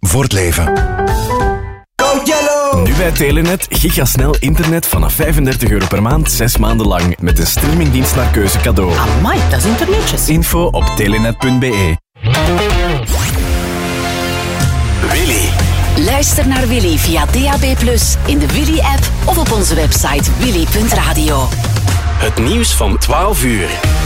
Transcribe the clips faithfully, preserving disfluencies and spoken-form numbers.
voor het leven. Nu bij Telenet, gigasnel internet vanaf vijfendertig euro per maand, zes maanden lang. Met een streamingdienst naar keuze cadeau. Amai, dat is internetjes. Info op telenet punt be. Willy. Luister naar Willy via D A B plus, in de Willy-app of op onze website willy punt radio. Het nieuws van twaalf uur.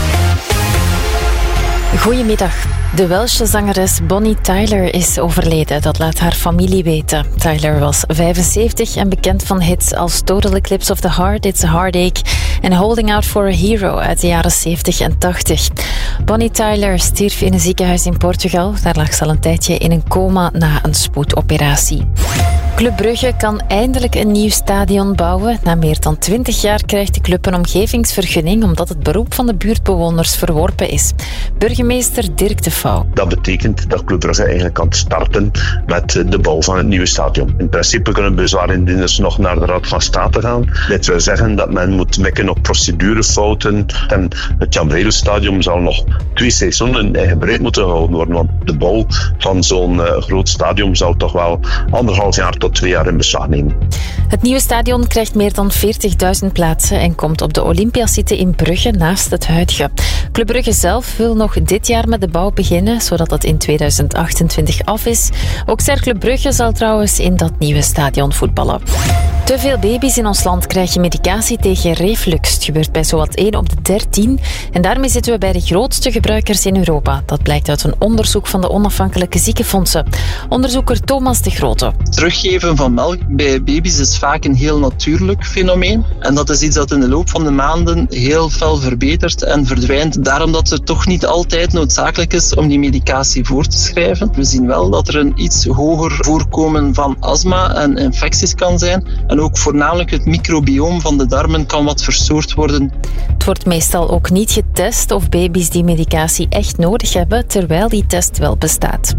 Goedemiddag. De Welsche zangeres Bonnie Tyler is overleden, dat laat haar familie weten. Tyler was vijfenzeventig en bekend van hits als Total Eclipse of the Heart, It's a Heartache en Holding Out for a Hero uit de jaren zeventig en tachtig. Bonnie Tyler stierf in een ziekenhuis in Portugal. Daar lag ze al een tijdje in een coma na een spoedoperatie. Club Brugge kan eindelijk een nieuw stadion bouwen. Na meer dan twintig jaar krijgt de club een omgevingsvergunning omdat het beroep van de buurtbewoners verworpen is. Burgemeester Dirk de Vouw. Dat betekent dat Club Brugge eigenlijk kan starten met de bouw van het nieuwe stadion. In principe kunnen bezwaardieners nog naar de Raad van State gaan. Dit wil zeggen dat men moet mikken op procedurefouten. En het Jan Bredel-stadion zal nog twee seizoenen in eigen bereid moeten gehouden worden. Want de bouw van zo'n uh, groot stadion zal toch wel anderhalf jaar tot twee jaar in beslag nemen. Het nieuwe stadion krijgt meer dan veertigduizend plaatsen en komt op de Olympiasite in Brugge naast het huidige. Club Brugge zelf wil nog dit jaar met de bouw beginnen, zodat het in tweeduizend achtentwintig af is. Ook Cercle Brugge zal trouwens in dat nieuwe stadion voetballen. Te veel baby's in ons land krijgen medicatie tegen reflux. Het gebeurt bij zowat één op de dertien. En daarmee zitten we bij de grootste gebruikers in Europa. Dat blijkt uit een onderzoek van de onafhankelijke ziekenfondsen. Onderzoeker Thomas de Grote. Teruggeven van melk bij baby's is vaak een heel natuurlijk fenomeen. En dat is iets dat in de loop van de maanden heel fel verbetert en verdwijnt. Daarom dat het toch niet altijd noodzakelijk is om die medicatie voor te schrijven. We zien wel dat er een iets hoger voorkomen van astma en infecties kan zijn. En ook voornamelijk het microbioom van de darmen kan wat verstoord worden. Het wordt meestal ook niet getest of baby's die medicatie echt nodig hebben, terwijl die test wel bestaat.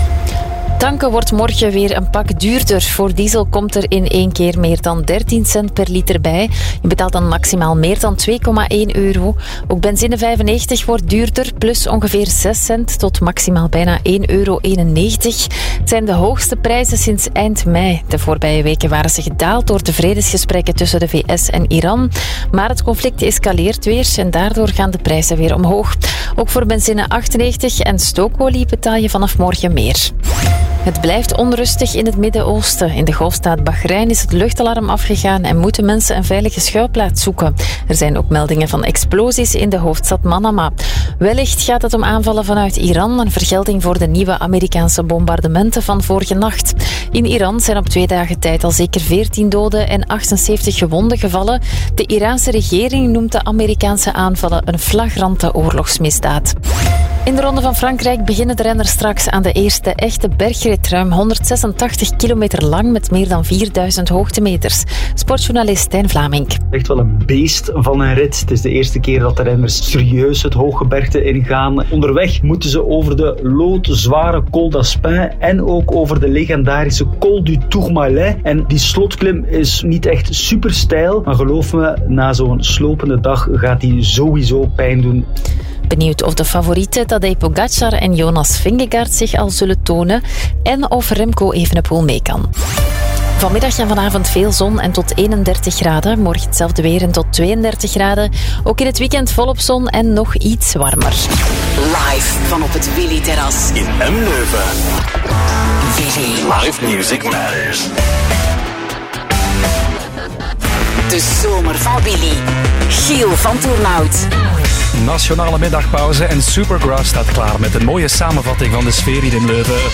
Tanken wordt morgen weer een pak duurder. Voor diesel komt er in één keer meer dan dertien cent per liter bij. Je betaalt dan maximaal meer dan twee komma één euro. Ook benzine vijfennegentig wordt duurder, plus ongeveer zes cent tot maximaal bijna één euro eenennegentig. Het zijn de hoogste prijzen sinds eind mei. De voorbije weken waren ze gedaald door de vredesgesprekken tussen de V S en Iran. Maar het conflict escaleert weer en daardoor gaan de prijzen weer omhoog. Ook voor benzine achtennegentig en stookolie betaal je vanaf morgen meer. Het blijft onrustig in het Midden-Oosten. In de golfstaat Bahrein is het luchtalarm afgegaan en moeten mensen een veilige schuilplaats zoeken. Er zijn ook meldingen van explosies in de hoofdstad Manama. Wellicht gaat het om aanvallen vanuit Iran, een vergelding voor de nieuwe Amerikaanse bombardementen van vorige nacht. In Iran zijn op twee dagen tijd al zeker veertien doden en achtenzeventig gewonden gevallen. De Iraanse regering noemt de Amerikaanse aanvallen een flagrante oorlogsmisdaad. In de Ronde van Frankrijk beginnen de renners straks aan de eerste echte bergrit, ruim honderdzesentachtig kilometer lang met meer dan vierduizend hoogtemeters. Sportjournalist Stijn Vlamink. Echt wel een beest van een rit. Het is de eerste keer dat de renners serieus het hooggebergte ingaan. Onderweg moeten ze over de loodzware Col d'Aspin en ook over de legendarische Col du Tourmalet. En die slotklim is niet echt super steil, maar geloof me, na zo'n slopende dag gaat die sowieso pijn doen. Benieuwd of de favorieten Tadej Pogacar en Jonas Vingegaard zich al zullen tonen en of Remco Evenepoel mee kan. Vanmiddag en vanavond veel zon en tot eenendertig graden. Morgen hetzelfde weer en tot tweeëndertig graden. Ook in het weekend volop zon en nog iets warmer. Live van op het Willy-terras In Emleuven. Willy. Live music matters. De zomer van Willy. Giel van Turnhout. Nationale middagpauze en Supergrass staat klaar met een mooie samenvatting van de sfeer hier in Leuven.